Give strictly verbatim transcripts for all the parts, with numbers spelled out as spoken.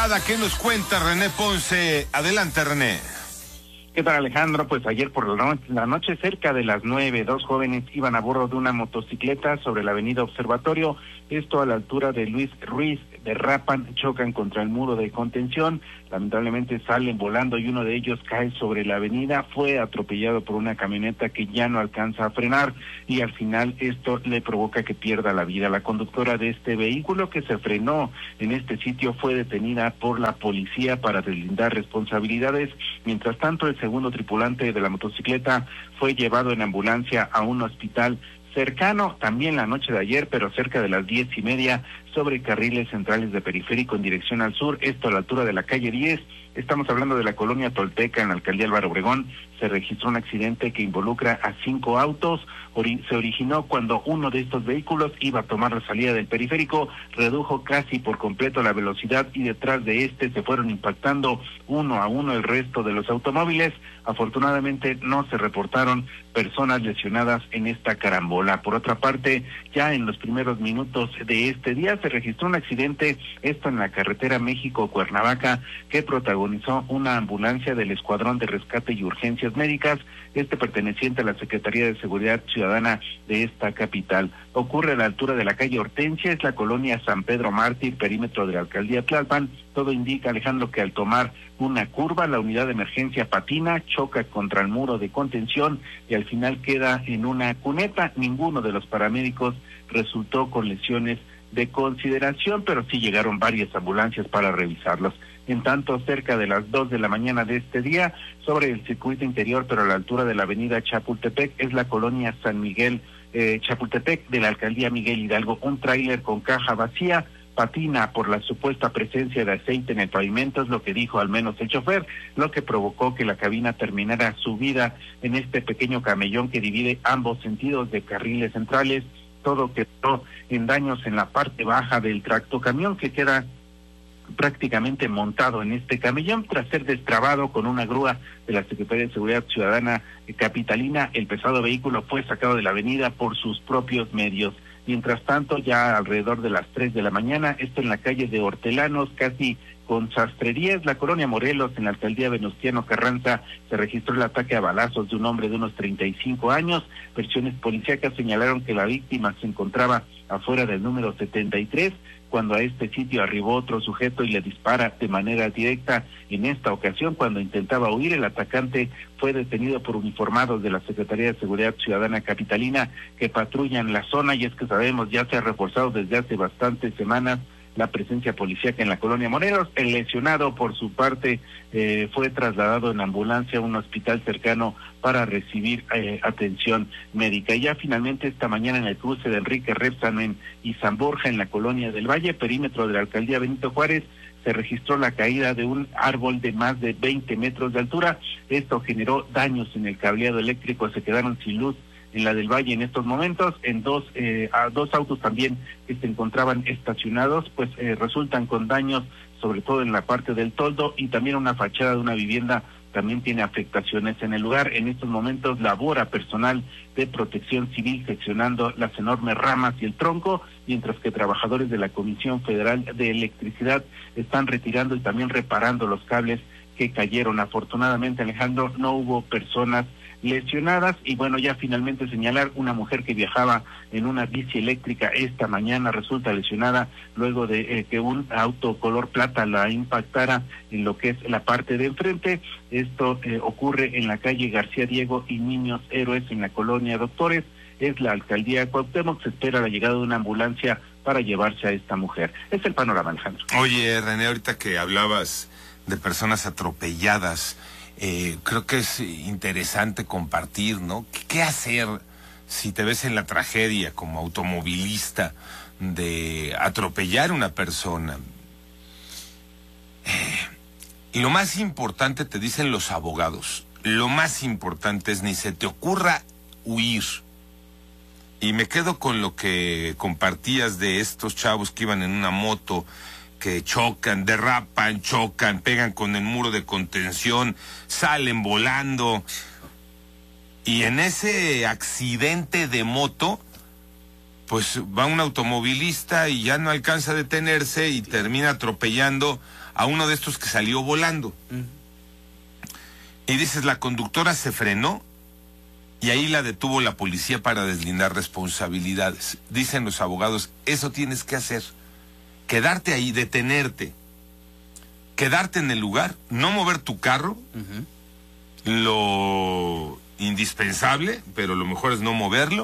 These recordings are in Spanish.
¿Qué nos cuenta René Ponce? Adelante, René. ¿Qué tal, Alejandro? Pues ayer por la noche, la noche cerca de las nueve, dos jóvenes iban a bordo de una motocicleta sobre la avenida Observatorio, esto a la altura de Luis Ruiz, derrapan, chocan contra el muro de contención, lamentablemente salen volando y uno de ellos cae sobre la avenida, fue atropellado por una camioneta que ya no alcanza a frenar y al final esto le provoca que pierda la vida. La conductora de este vehículo que se frenó en este sitio fue detenida por la policía para deslindar responsabilidades. Mientras tanto, el segundo tripulante de la motocicleta fue llevado en ambulancia a un hospital cercano, también la noche de ayer, pero cerca de las diez y media, sobre carriles centrales de Periférico en dirección al sur, esto a la altura de la calle diez. Estamos hablando de la colonia Tolteca, en la alcaldía Álvaro Obregón. Se registró un accidente que involucra a cinco autos. Ori- se originó cuando uno de estos vehículos iba a tomar la salida del periférico, redujo casi por completo la velocidad y detrás de este se fueron impactando uno a uno el resto de los automóviles. Afortunadamente no se reportaron personas lesionadas en esta carambola. Por otra parte, ya en los primeros minutos de este día se registró un accidente, esto en la carretera México-Cuernavaca, que protagonizó una ambulancia del Escuadrón de Rescate y Urgencias Médicas, este perteneciente a la Secretaría de Seguridad Ciudadana de esta capital. Ocurre a la altura de la calle Hortensia, es la colonia San Pedro Mártir, perímetro de la alcaldía Tlalpan. Todo indica, Alejandro, que al tomar una curva, la unidad de emergencia patina, choca contra el muro de contención y al final queda en una cuneta. Ninguno de los paramédicos resultó con lesiones de consideración, pero sí llegaron varias ambulancias para revisarlos. En tanto, cerca de las dos de la mañana de este día, sobre el circuito interior, pero a la altura de la avenida Chapultepec, es la colonia San Miguel eh, Chapultepec de la alcaldía Miguel Hidalgo. Un tráiler con caja vacía patina por la supuesta presencia de aceite en el pavimento, es lo que dijo al menos el chofer, lo que provocó que la cabina terminara subida en este pequeño camellón que divide ambos sentidos de carriles centrales. Todo quedó en daños en la parte baja del tractocamión, que queda prácticamente montado en este camellón tras ser destrabado con una grúa de la Secretaría de Seguridad Ciudadana capitalina. El pesado vehículo fue sacado de la avenida por sus propios medios. Mientras tanto, ya alrededor de las tres de la mañana, esto en la calle de Hortelanos, casi con Sastrerías, la colonia Morelos, en la alcaldía Venustiano Carranza, se registró el ataque a balazos de un hombre de unos treinta y cinco años. Versiones policíacas señalaron que la víctima se encontraba afuera del número setenta y tres, cuando a este sitio arribó otro sujeto y le dispara de manera directa. En esta ocasión, cuando intentaba huir, el atacante fue detenido por uniformados de la Secretaría de Seguridad Ciudadana capitalina que patrullan la zona, y es que sabemos ya se ha reforzado desde hace bastantes semanas la presencia policíaca en la colonia Morelos. El lesionado, por su parte, eh, fue trasladado en ambulancia a un hospital cercano para recibir eh, atención médica. Y ya finalmente esta mañana en el cruce de Enrique Repsamen y San Borja, en la colonia del Valle, perímetro de la alcaldía Benito Juárez, se registró la caída de un árbol de más de veinte metros de altura. Esto generó daños en el cableado eléctrico, se quedaron sin luz en la del Valle en estos momentos. En dos eh, a dos autos también que se encontraban estacionados, pues eh, resultan con daños, sobre todo en la parte del toldo, y también una fachada de una vivienda también tiene afectaciones. En el lugar en estos momentos labora personal de protección civil seccionando las enormes ramas y el tronco, mientras que trabajadores de la Comisión Federal de Electricidad están retirando y también reparando los cables que cayeron. Afortunadamente, Alejandro, no hubo personas lesionadas. Y bueno, ya finalmente señalar, una mujer que viajaba en una bici eléctrica esta mañana resulta lesionada luego de eh, que un auto color plata la impactara en lo que es la parte de enfrente. Esto eh, ocurre en la calle García Diego y Niños Héroes, en la colonia Doctores. Es la alcaldía Cuauhtémoc. Se espera la llegada de una ambulancia para llevarse a esta mujer. Es el panorama, Alejandro. Oye, René, ahorita que hablabas de personas atropelladas, Eh, creo que es interesante compartir, ¿no? ¿Qué hacer si te ves en la tragedia como automovilista de atropellar a una persona? Eh, y lo más importante, te dicen los abogados, lo más importante es ni se te ocurra huir. Y me quedo con lo que compartías de estos chavos que iban en una moto, que chocan, derrapan, chocan, pegan con el muro de contención, salen volando. Y en ese accidente de moto, pues va un automovilista y ya no alcanza a detenerse y termina atropellando a uno de estos que salió volando. Uh-huh. Y dices, la conductora se frenó y ahí la detuvo la policía para deslindar responsabilidades. Dicen los abogados, eso tienes que hacer. Quedarte ahí, detenerte. Quedarte en el lugar, no mover tu carro. Uh-huh. Lo indispensable, pero lo mejor es no moverlo.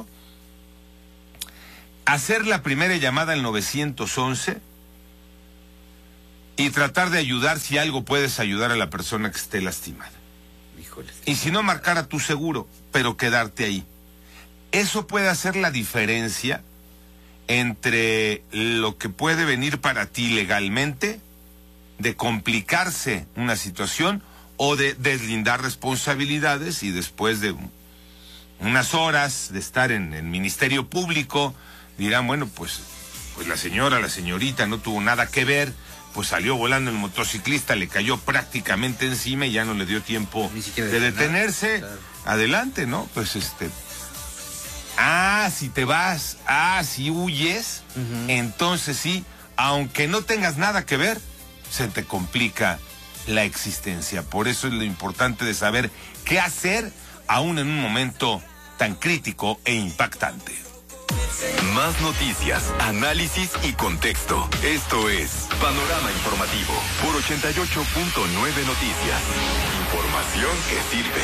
Hacer la primera llamada al nueve once y tratar de ayudar si algo puedes ayudar a la persona que esté lastimada. Híjole. Y si no, marcar a tu seguro, pero quedarte ahí. Eso puede hacer la diferencia entre lo que puede venir para ti legalmente, de complicarse una situación, o de deslindar responsabilidades, y después de unas horas de estar en el Ministerio Público, dirán, bueno, pues, pues la señora, la señorita no tuvo nada que ver, pues salió volando el motociclista, le cayó prácticamente encima y ya no le dio tiempo de detenerse. Claro. Adelante, ¿no? Pues este... Ah, si te vas, ah, si huyes, uh-huh. entonces sí, aunque no tengas nada que ver, se te complica la existencia. Por eso es lo importante de saber qué hacer aún en un momento tan crítico e impactante. Más noticias, análisis y contexto. Esto es Panorama Informativo por ochenta y ocho punto nueve Noticias. Información que sirve.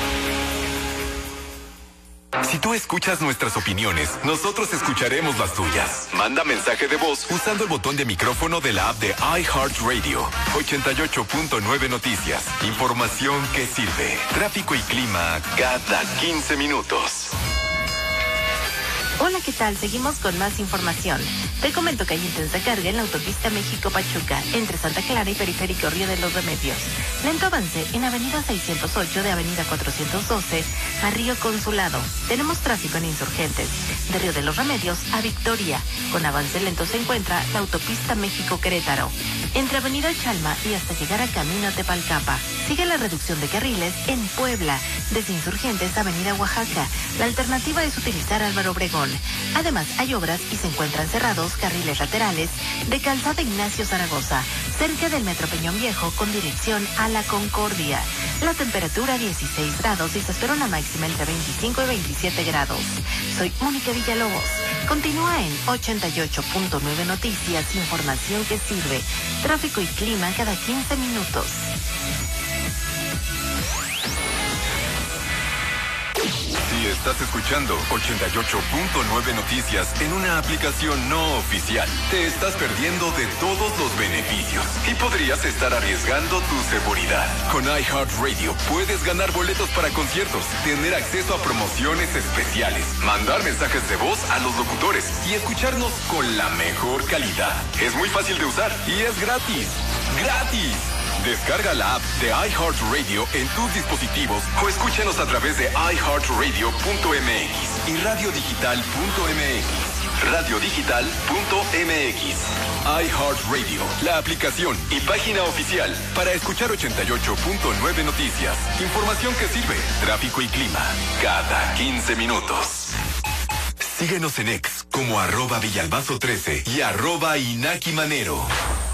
Si tú escuchas nuestras opiniones, nosotros escucharemos las tuyas. Manda mensaje de voz usando el botón de micrófono de la app de iHeartRadio. ochenta y ocho punto nueve Noticias. Información que sirve. Tráfico y clima cada quince minutos. Hola, ¿qué tal? Seguimos con más información. Te comento que hay intensa carga en la autopista México-Pachuca, entre Santa Clara y Periférico Río de los Remedios. Lento avance en Avenida seiscientos ocho de Avenida cuatrocientos doce a Río Consulado. Tenemos tráfico en Insurgentes, de Río de los Remedios a Victoria. Con avance lento se encuentra la autopista México-Querétaro, entre Avenida Chalma y hasta llegar a Camino Tepalcapa. Sigue la reducción de carriles en Puebla, desde Insurgentes a Avenida Oaxaca. La alternativa es utilizar Álvaro Obregón. Además, hay obras y se encuentran cerrados carriles laterales de Calzada Ignacio Zaragoza, cerca del Metro Peñón Viejo con dirección a La Concordia. La temperatura dieciséis grados y se espera una máxima entre veinticinco y veintisiete grados. Soy Mónica Villalobos. Continúa en ochenta y ocho punto nueve Noticias, información que sirve. Tráfico y clima cada quince minutos. Si estás escuchando ochenta y ocho punto nueve Noticias en una aplicación no oficial, te estás perdiendo de todos los beneficios y podrías estar arriesgando tu seguridad. Con iHeartRadio puedes ganar boletos para conciertos, tener acceso a promociones especiales, mandar mensajes de voz a los locutores y escucharnos con la mejor calidad. Es muy fácil de usar y es gratis. ¡Gratis! Descarga la app de iHeartRadio en tus dispositivos o escúchanos a través de i heart radio punto m x y radio digital punto m x. radio digital punto m x. iHeartRadio, la aplicación y página oficial para escuchar ochenta y ocho punto nueve Noticias. Información que sirve. Tráfico y clima cada quince minutos. Síguenos en X como arroba Villalbazo trece y arroba Inaki Manero.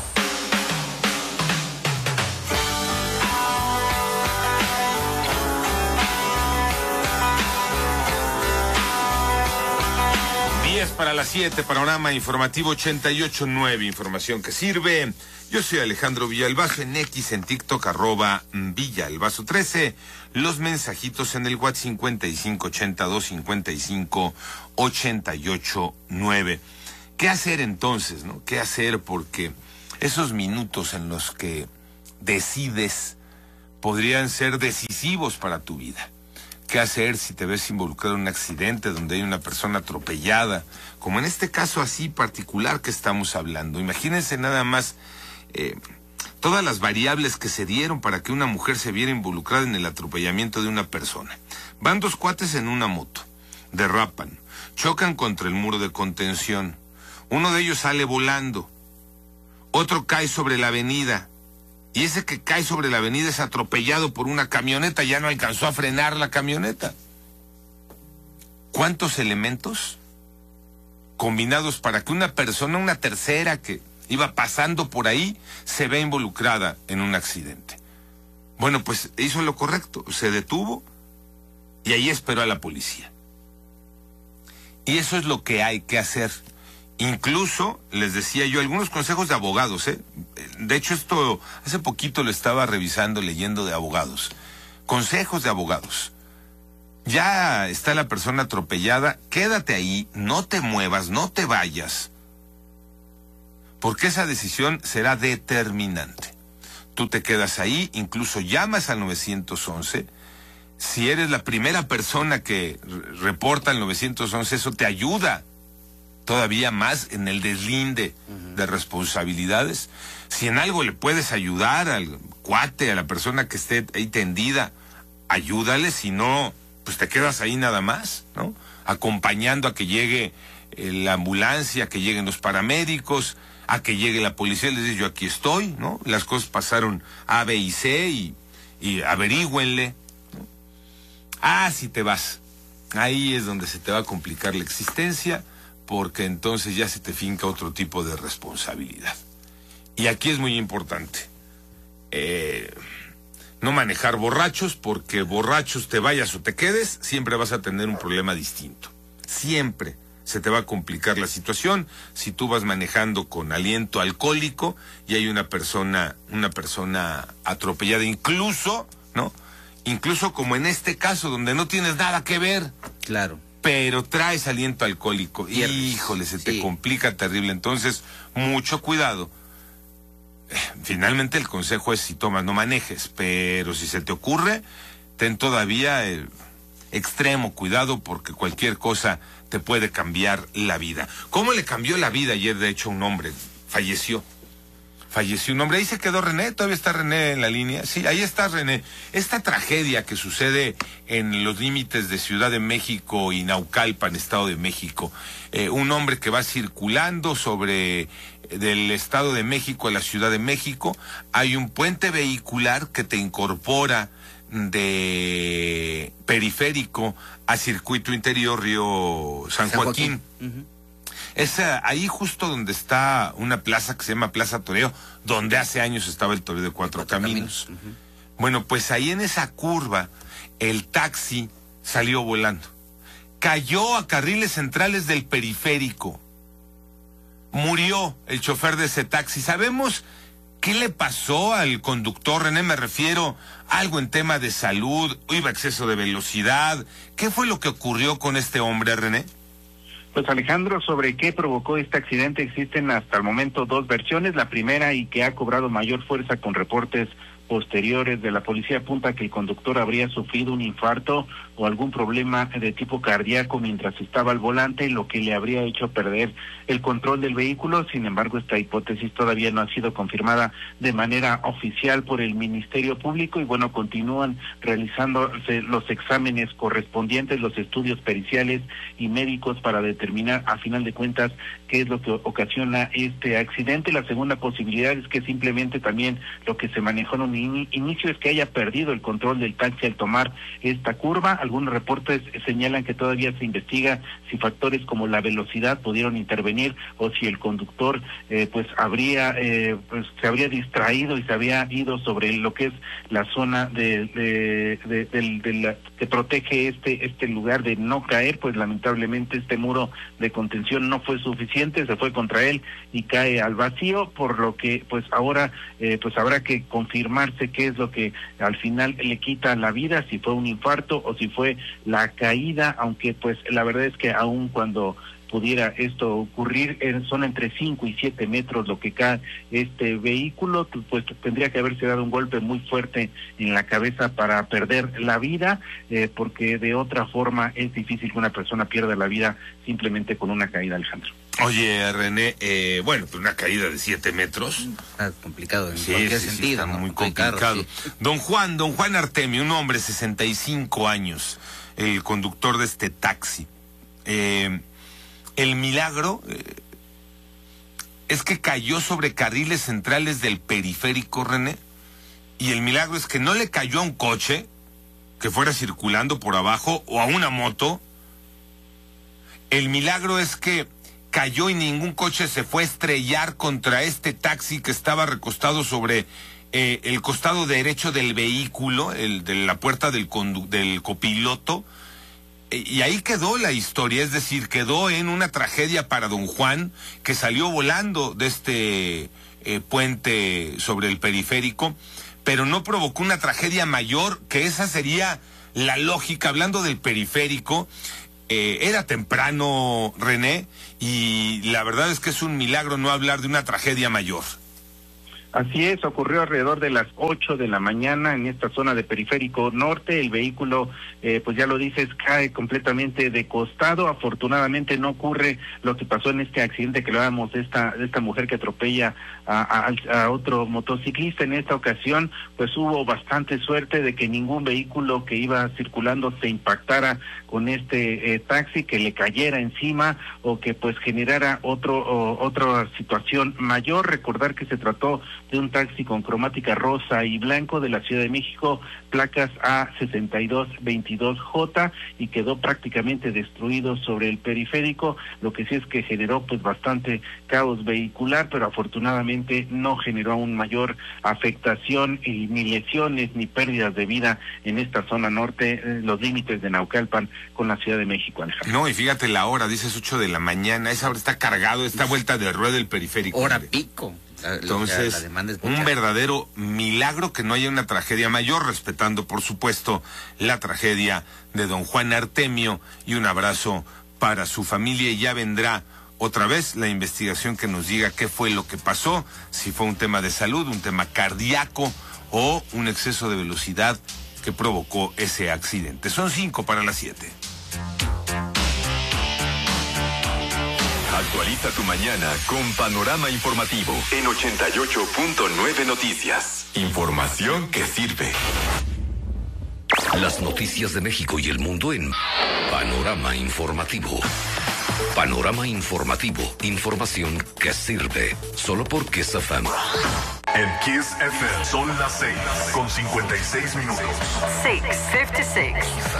Para las siete, Panorama Informativo ochenta y ocho punto nueve, información que sirve. Yo soy Alejandro Villalbazo, en X, en TikTok, arroba Villalbazo trece. Los mensajitos en el WhatsApp cincuenta y cinco ochenta y dos cincuenta y cinco ochenta y ocho nueve. ¿Qué hacer entonces, no? ¿Qué hacer? Porque esos minutos en los que decides podrían ser decisivos para tu vida. ¿Qué hacer si te ves involucrado en un accidente donde hay una persona atropellada? Como en este caso así particular que estamos hablando. Imagínense nada más eh, todas las variables que se dieron para que una mujer se viera involucrada en el atropellamiento de una persona. Van dos cuates en una moto, derrapan, chocan contra el muro de contención. Uno de ellos sale volando, otro cae sobre la avenida. Y ese que cae sobre la avenida es atropellado por una camioneta, ya no alcanzó a frenar la camioneta. ¿Cuántos elementos combinados para que una persona, una tercera que iba pasando por ahí, se ve involucrada en un accidente. Bueno, pues hizo lo correcto, se detuvo y ahí esperó a la policía. Y eso es lo que hay que hacer. Incluso, les decía yo, algunos consejos de abogados, ¿eh? De hecho, esto hace poquito lo estaba revisando, leyendo de abogados. Consejos de abogados. Ya está la persona atropellada, quédate ahí, no te muevas, no te vayas, porque esa decisión será determinante. Tú te quedas ahí, incluso llamas al nueve once. Si eres la primera persona que reporta al nueve once, eso te ayuda todavía más en el deslinde uh-huh. de responsabilidades. Si en algo le puedes ayudar al cuate, a la persona que esté ahí tendida, ayúdale. Si no, pues te quedas ahí nada más, ¿no? Acompañando a que llegue eh, la ambulancia, a que lleguen los paramédicos, a que llegue la policía, les dice yo aquí estoy, ¿no? Las cosas pasaron A, B y C y, y averígüenle, ¿no? Ah, si te vas, ahí es donde se te va a complicar la existencia, porque entonces ya se te finca otro tipo de responsabilidad. Y aquí es muy importante, eh, no manejar borrachos, porque borrachos te vayas o te quedes, siempre vas a tener un problema distinto. Siempre se te va a complicar la situación si tú vas manejando con aliento alcohólico y hay una persona, una persona atropellada, incluso, ¿no? Incluso como en este caso, donde no tienes nada que ver. Claro. Pero traes aliento alcohólico. Pierdes. Híjole, se te sí. complica terrible. Entonces, mucho cuidado. Finalmente el consejo es: si tomas, no manejes, pero si se te ocurre, ten todavía el extremo cuidado, porque cualquier cosa te puede cambiar la vida. ¿Cómo le cambió la vida ayer, de hecho, a un hombre? Falleció. Falleció un hombre. Ahí se quedó René. ¿Todavía está René en la línea? Sí, ahí está René. Esta tragedia que sucede en los límites de Ciudad de México y Naucalpan, Estado de México. Eh, un hombre que va circulando sobre del Estado de México a la Ciudad de México. Hay un puente vehicular que te incorpora de Periférico a Circuito Interior Río San, San Joaquín. Joaquín. Uh-huh. Es ahí justo donde está una plaza que se llama Plaza Toreo, donde hace años estaba el Toreo de Cuatro, Cuatro Caminos. Caminos. Uh-huh. Bueno, pues ahí en esa curva el taxi salió volando. Cayó a carriles centrales del Periférico. Murió el chofer de ese taxi. ¿Sabemos qué le pasó al conductor, René? Me refiero a algo en tema de salud, iba a exceso de velocidad. ¿Qué fue lo que ocurrió con este hombre, René? Pues Alejandro, sobre qué provocó este accidente existen hasta el momento dos versiones. La primera, y que ha cobrado mayor fuerza con reportes posteriores de la policía, apunta que el conductor habría sufrido un infarto o algún problema de tipo cardíaco mientras estaba al volante, lo que le habría hecho perder el control del vehículo. Sin embargo, esta hipótesis todavía no ha sido confirmada de manera oficial por el Ministerio Público y bueno, continúan realizándose los exámenes correspondientes, los estudios periciales y médicos para determinar a final de cuentas qué es lo que ocasiona este accidente. La segunda posibilidad es que simplemente también lo que se manejó en un in- inicio es que haya perdido el control del taxi al tomar esta curva. Algunos reportes señalan que todavía se investiga si factores como la velocidad pudieron intervenir o si el conductor eh, pues habría eh, pues se habría distraído y se había ido sobre lo que es la zona de, de, de, de, de la que protege este este lugar de no caer. Pues lamentablemente este muro de contención no fue suficiente, se fue contra él y cae al vacío, por lo que pues ahora eh, pues habrá que confirmarse qué es lo que al final le quita la vida, si fue un infarto o si fue la caída, aunque pues la verdad es que aún cuando pudiera esto ocurrir, son entre cinco y siete metros lo que cae este vehículo, pues tendría que haberse dado un golpe muy fuerte en la cabeza para perder la vida, eh, porque de otra forma es difícil que una persona pierda la vida simplemente con una caída, Alejandro. Oye, René, eh, bueno, pues una caída de siete metros. Está complicado en sí, cualquier sí, sentido. Sí, está ¿no? muy complicado. Carro, sí. Don Juan, don Juan Artemio, un hombre, sesenta y cinco años, el conductor de este taxi. Eh, el milagro eh, es que cayó sobre carriles centrales del Periférico, René, y el milagro es que no le cayó a un coche que fuera circulando por abajo o a una moto. El milagro es que cayó y ningún coche se fue a estrellar contra este taxi que estaba recostado sobre eh, el costado derecho del vehículo, el de la puerta del, condu- del copiloto. Y ahí quedó la historia, es decir, quedó en una tragedia para don Juan, que salió volando de este eh, puente sobre el periférico, pero no provocó una tragedia mayor, que esa sería la lógica. Hablando del periférico, eh, era temprano, René, y la verdad es que es un milagro no hablar de una tragedia mayor. Así es, ocurrió alrededor de las ocho de la mañana en esta zona de Periférico Norte. El vehículo, eh, pues ya lo dices, cae completamente de costado. Afortunadamente no ocurre lo que pasó en este accidente que lo hablábamos de esta, de esta mujer que atropella a, a, a otro motociclista. En esta ocasión, pues hubo bastante suerte de que ningún vehículo que iba circulando se impactara con este eh, taxi, que le cayera encima o que pues generara otro o, otra situación mayor. Recordar que se trató de un taxi con cromática rosa y blanco de la Ciudad de México, placas A sesenta y dos veintidós J, y quedó prácticamente destruido sobre el periférico. Lo que sí es que generó pues bastante caos vehicular, pero afortunadamente no generó aún mayor afectación y ni lesiones ni pérdidas de vida en esta zona norte, eh, los límites de Naucalpan con la Ciudad de México, Alejandro. No, y fíjate la hora, dices ocho de la mañana, esa hora está cargado, esta vuelta de rueda del periférico. Hora hombre. pico. Entonces, la, la es un verdadero milagro que no haya una tragedia mayor, respetando, por supuesto, la tragedia de don Juan Artemio, y un abrazo para su familia. Y ya vendrá otra vez la investigación que nos diga qué fue lo que pasó, si fue un tema de salud, un tema cardíaco o un exceso de velocidad que provocó ese accidente. Son cinco para las siete. Actualiza tu mañana con Panorama Informativo en ochenta y ocho punto nueve Noticias. Información que sirve. Las noticias de México y el mundo en Panorama Informativo. Panorama Informativo. Información que sirve. Solo por Kiss F M. En Kiss F M son las seis con cincuenta y seis minutos. seis cincuenta y seis.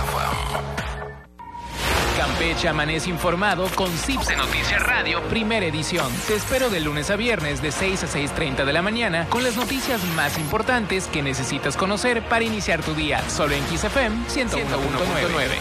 Campeche amanece informado con Cipse Noticias Radio, primera edición. Te espero de lunes a viernes de seis a seis treinta de la mañana con las noticias más importantes que necesitas conocer para iniciar tu día. Solo en Kiss F M ciento uno punto nueve.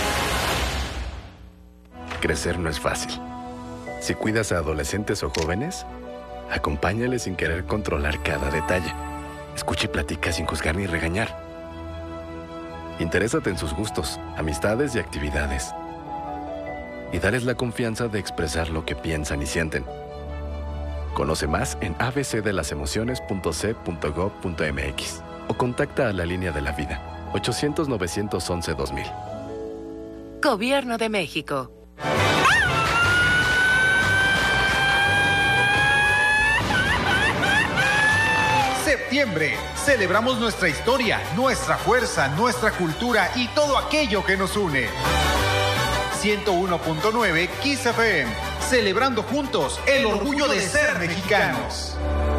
Crecer no es fácil. Si cuidas a adolescentes o jóvenes, acompáñales sin querer controlar cada detalle. Escucha y platica sin juzgar ni regañar. Interésate en sus gustos, amistades y actividades. Y dales la confianza de expresar lo que piensan y sienten. Conoce más en a b c de las emociones punto c punto gov punto m x o contacta a la línea de la vida ochocientos novecientos once dos mil. Gobierno de México. Septiembre. Celebramos nuestra historia, nuestra fuerza, nuestra cultura y todo aquello que nos une. ciento uno punto nueve Kiss F M. Celebrando juntos el orgullo de ser mexicanos.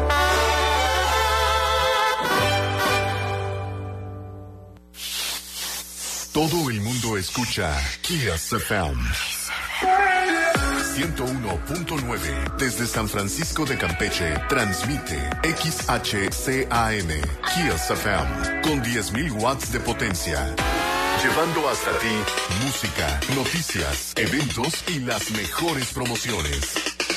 Todo el mundo escucha Kiss F M. ciento uno punto nueve desde San Francisco de Campeche transmite X H C A M Kiss F M con diez mil watts de potencia, llevando hasta ti música, noticias, eventos y las mejores promociones.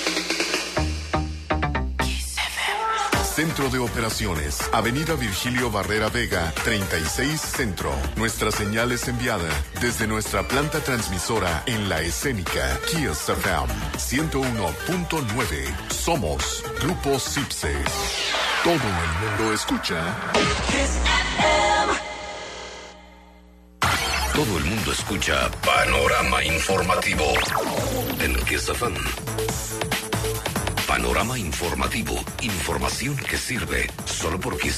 Centro de Operaciones, Avenida Virgilio Barrera Vega, treinta y seis Centro. Nuestra señal es enviada desde nuestra planta transmisora en la escénica Kiss F M ciento uno punto nueve. Somos Grupo Cipse. Todo el mundo escucha Kiss F M. Todo el mundo escucha Panorama Informativo en Kiss F M. Panorama Informativo. Información que sirve. Solo por Kiss